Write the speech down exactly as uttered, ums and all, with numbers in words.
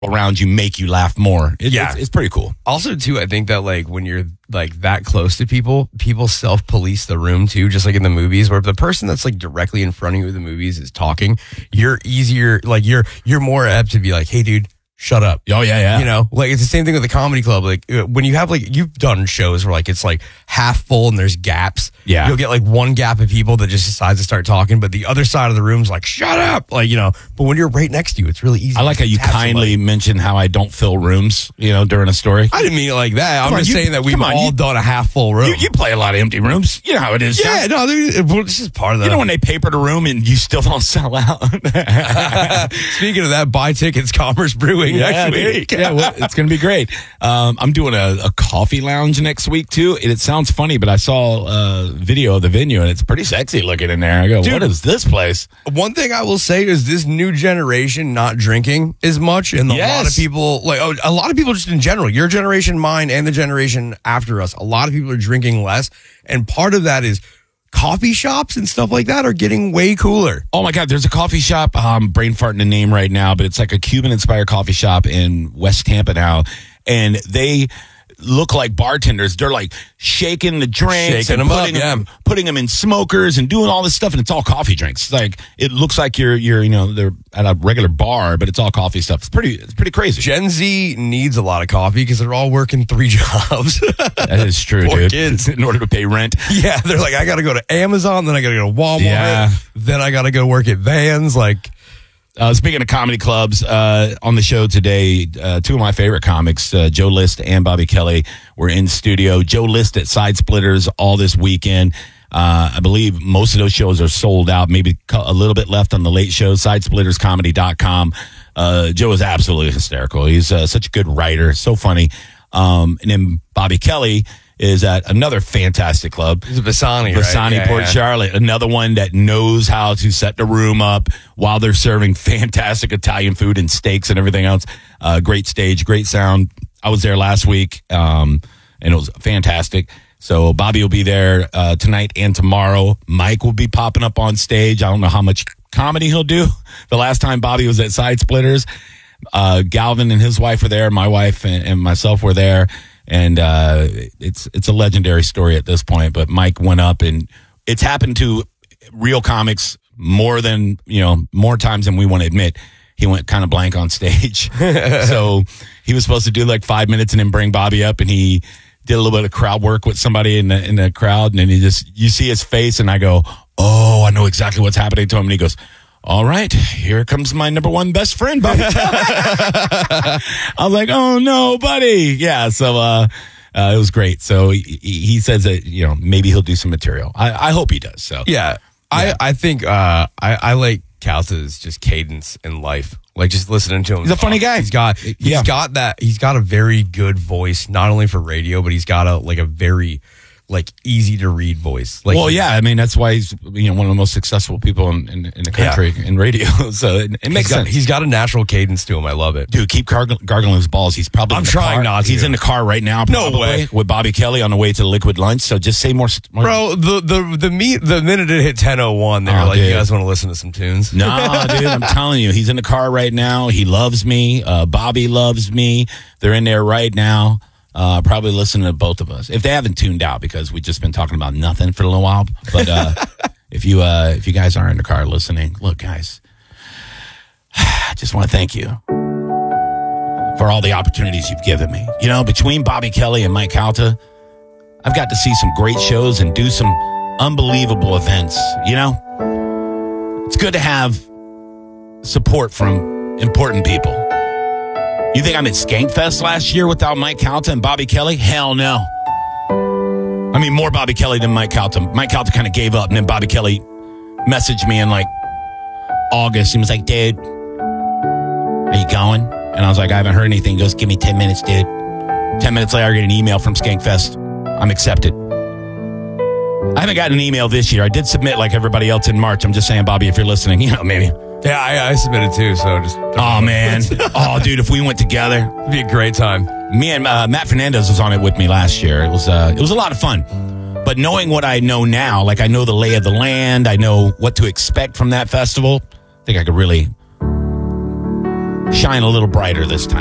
around you make you laugh more. It, Yeah. it's, it's pretty cool. Also, too, I think that like when you're like that close to people, people self-police the room too, just like in the movies, where if the person that's like directly in front of you in the movies is talking, you're easier, like you're you're more apt to be like, hey, dude, shut up. Oh, yeah, yeah. You know, like it's the same thing with the comedy club. Like uh, when you have like, you've done shows where like it's like half full and there's gaps. Yeah. You'll get like one gap of people that just decides to start talking, but the other side of the room's like, shut up. Like, you know, but when you're right next to you, it's really easy. I like how to you tap kindly somebody. mentioned how I don't fill rooms, you know, during a story. I didn't mean it like that. I'm Come on, just you- saying that we've come on, all you- done a half full room. You, you play a lot of empty rooms. You know how it is. yeah, John. no, there- well, this is part of the. You know when they papered a room and you still don't sell out? Speaking of that, buy tickets, Commerce Brewing next dude. week. Yeah, well, it's going to be great. Um, I'm doing a, a coffee lounge next week, too. And it sounds funny, but I saw a video of the venue, and it's pretty sexy looking in there. I go, Dude. what is this place? One thing I will say is this new generation not drinking as much, and a lot Yes. of people, like oh, a lot of people just in general, your generation, mine, and the generation after us, a lot of people are drinking less, and part of that is coffee shops and stuff like that are getting way cooler. Oh my God, there's a coffee shop. Um, brain farting the name right now, but it's like a Cuban inspired coffee shop in West Tampa now. And they look like bartenders. They're like shaking the drinks Shaking and them up, putting, yeah. them, putting them in smokers and doing all this stuff. And it's all coffee drinks. It's like, it looks like you're, you're, you know, they're at a regular bar, but it's all coffee stuff. It's pretty, it's pretty crazy. Gen Z needs a lot of coffee because they're all working three jobs. That is true, Poor dude. kids. In order to pay rent. Yeah, they're like, I got to go to Amazon, then I got to go to Walmart, Yeah. then I got to go work at Vans. Like, Uh, speaking of comedy clubs, uh, on the show today, uh, two of my favorite comics, uh, Joe List and Bobby Kelly, were in studio. Joe List at Side Splitters all this weekend. Uh, I believe most of those shows are sold out, maybe a little bit left on the late show, side splitters comedy dot com. Uh, Joe is absolutely hysterical. He's uh, such a good writer, so funny. Um, and then Bobby Kelly is at another fantastic club. it's a Bassani, right? Bassani, Yeah, Port yeah. Charlotte, another one that knows how to set the room up while they're serving fantastic Italian food and steaks and everything else. Uh, great stage, great sound. I was there last week, um, and it was fantastic. So Bobby will be there uh, tonight and tomorrow. Mike will be popping up on stage. I don't know how much comedy he'll do. The last time Bobby was at Side Splitters, uh, Galvin and his wife were there. My wife and, and myself were there. And uh, it's it's a legendary story at this point. But Mike went up, and it's happened to real comics more than, you know, more times than we want to admit. He went kind of blank on stage. So he was supposed to do like five minutes and then bring Bobby up, and he did a little bit of crowd work with somebody in the in the crowd, and then he just, you see his face, and I go, oh, I know exactly what's happening to him. And he goes, all right, here comes my number one best friend, Bobby. I was like, oh no, buddy. Yeah. So, uh, uh, it was great. So he, he says that, you know, maybe he'll do some material. I, I hope he does. So Yeah, I, I think uh, I, I like Calta's just cadence in life. Like just listening to him. He's a funny guy. He's got he's Yeah. got that. He's got a very good voice, not only for radio, but he's got a like a very like easy to read voice. Like well, yeah, I mean, that's why he's, you know, one of the most successful people in, in, in the country in radio. So it, it makes he's got, sense. he's got a natural cadence to him. I love it. Dude, keep garg- gargling his balls. He's probably. I'm in the trying car. not to. He's in the car right now. No probably, way. with Bobby Kelly on the way to the Liquid Lunch. So just say more, more Bro, the the the meet the minute it hit ten oh one, they were Oh, like, dude. you guys want to listen to some tunes? Nah, dude, I'm telling you, he's in the car right now. He loves me. Uh, Bobby loves me. They're in there right now. Uh, probably listening to both of us if they haven't tuned out, because we've just been talking about nothing for a little while. But uh, if you uh, if you guys are in the car listening, look, guys, I just want to thank you for all the opportunities you've given me. You know, between Bobby Kelly and Mike Calta, I've got to see some great shows and do some unbelievable events. You know, it's good to have support from important people. You think I'm at Skankfest last year without Mike Calta and Bobby Kelly? Hell no. I mean, more Bobby Kelly than Mike Calta. Mike Calta kind of gave up, and then Bobby Kelly messaged me in like August. He was like, dude, are you going? And I was like, I haven't heard anything. He goes, give me ten minutes, dude. ten minutes later, I get an email from Skankfest. I'm accepted. I haven't gotten an email this year. I did submit like everybody else in March. I'm just saying, Bobby, if you're listening, you know, maybe. Yeah, I, I submitted too. So just Oh, man. Oh, dude, if we went together. it'd be a great time. Me and uh, Matt Fernandez was on it with me last year. It was uh, it was a lot of fun. But knowing what I know now, like I know the lay of the land, I know what to expect from that festival, I think I could really shine a little brighter this time.